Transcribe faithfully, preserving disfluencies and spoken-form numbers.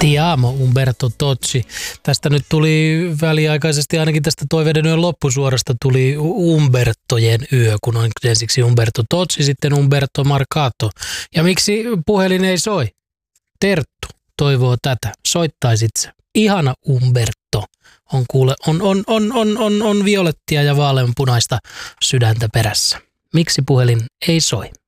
Ti amo, Umberto Tozzi. Tästä nyt tuli väliaikaisesti, ainakin tästä Toiveiden yön loppusuorasta tuli Umbertojen yö, kun on ensiksi Umberto Tozzi, sitten Umberto Marcato. Ja miksi puhelin ei soi? Terttu toivoo tätä. Soittaisit se. Ihana Umberto. On, kuule, on, on, on, on, on, on violettia ja vaaleanpunaista sydäntä perässä. Miksi puhelin ei soi?